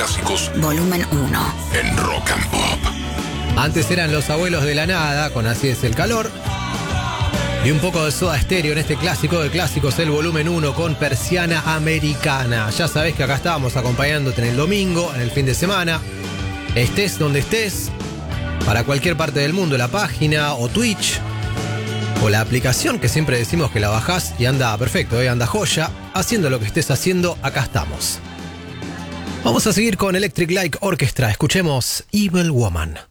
clásicos. Volumen 1. En Rock and Pop. Antes eran Los Abuelos de la Nada, con Así es el calor. Y un poco de Soda Stereo en este clásico de clásicos, el volumen 1 con Persiana Americana. Ya sabés que acá estábamos acompañándote en el domingo, en el fin de semana. Estés donde estés, para cualquier parte del mundo, la página o Twitch o la aplicación que siempre decimos que la bajás y anda perfecto, anda joya. Haciendo lo que estés haciendo, acá estamos. Vamos a seguir con Electric Light Orchestra. Escuchemos Evil Woman.